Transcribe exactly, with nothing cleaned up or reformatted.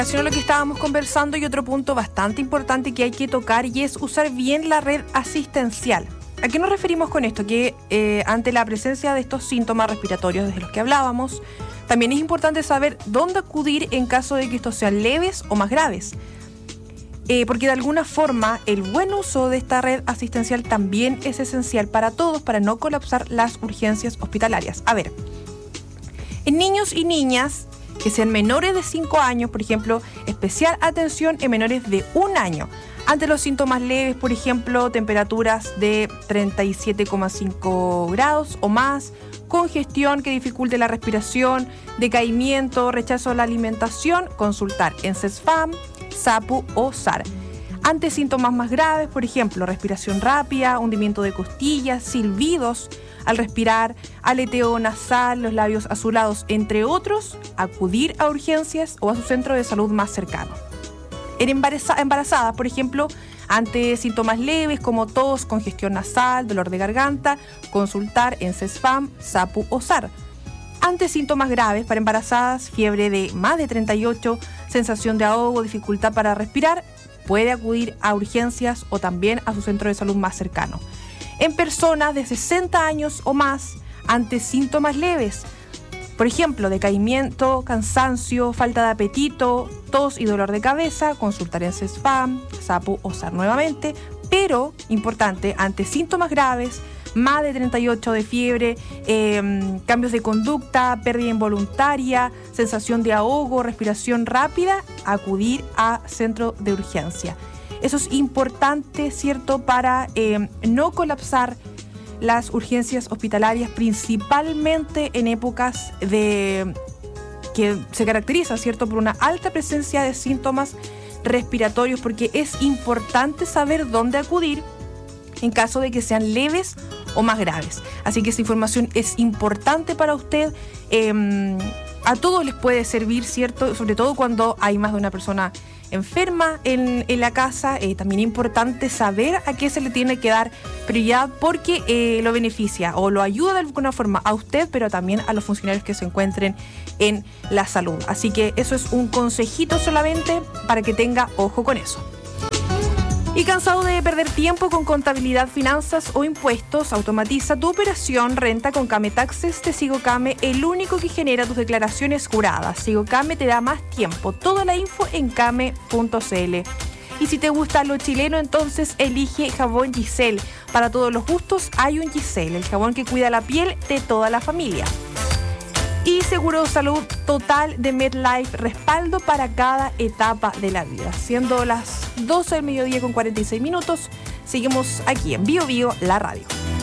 Lo que estábamos conversando y otro punto bastante importante que hay que tocar y es usar bien la red asistencial. ¿A qué nos referimos con esto? Que eh, ante la presencia de estos síntomas respiratorios de los que hablábamos, también es importante saber dónde acudir en caso de que estos sean leves o más graves. Eh, porque de alguna forma el buen uso de esta red asistencial también es esencial para todos para no colapsar las urgencias hospitalarias. A ver, en niños y niñas que sean menores de cinco años, por ejemplo, especial atención en menores de un año. Ante los síntomas leves, por ejemplo, temperaturas de treinta y siete coma cinco grados o más, congestión que dificulte la respiración, decaimiento, rechazo a la alimentación, consultar en CESFAM, SAPU o S A R. Ante síntomas más graves, por ejemplo, respiración rápida, hundimiento de costillas, silbidos al respirar, aleteo nasal, los labios azulados, entre otros, acudir a urgencias o a su centro de salud más cercano. En embaraza- embarazadas, por ejemplo, ante síntomas leves como tos, congestión nasal, dolor de garganta, consultar en CESFAM, SAPU o S A R. Ante síntomas graves para embarazadas, fiebre de más de treinta y ocho, sensación de ahogo, dificultad para respirar, puede acudir a urgencias o también a su centro de salud más cercano. En personas de sesenta años o más, ante síntomas leves, por ejemplo, decaimiento, cansancio, falta de apetito, tos y dolor de cabeza, consultar en CESFAM, SAPU o S A R nuevamente, pero, importante, ante síntomas graves, más de treinta y ocho de fiebre, eh, cambios de conducta, pérdida involuntaria, sensación de ahogo, respiración rápida, acudir a centro de urgencia. Eso es importante, ¿cierto?, para eh, no colapsar las urgencias hospitalarias, principalmente en épocas de que se caracteriza, ¿cierto?, por una alta presencia de síntomas respiratorios, porque es importante saber dónde acudir en caso de que sean leves o más graves. Así que esa información es importante para usted. Eh, a todos les puede servir, ¿cierto?, sobre todo cuando hay más de una persona enferma en, en la casa. Eh, también es importante saber a qué se le tiene que dar prioridad porque eh, lo beneficia o lo ayuda de alguna forma a usted, pero también a los funcionarios que se encuentren en la salud. Así que eso es un consejito solamente para que tenga ojo con eso. ¿Y cansado de perder tiempo con contabilidad, finanzas o impuestos? Automatiza tu operación Renta con Kame Taxes de SigoKame, el único que genera tus declaraciones juradas. SigoKame te da más tiempo. Toda la info en kame punto c l. Y si te gusta lo chileno, entonces elige jabón Giselle. Para todos los gustos hay un Giselle, el jabón que cuida la piel de toda la familia. Y Seguro Salud Total de MedLife, respaldo para cada etapa de la vida. Siendo las doce del mediodía con cuarenta y seis minutos, seguimos aquí en Bio Bio, la radio.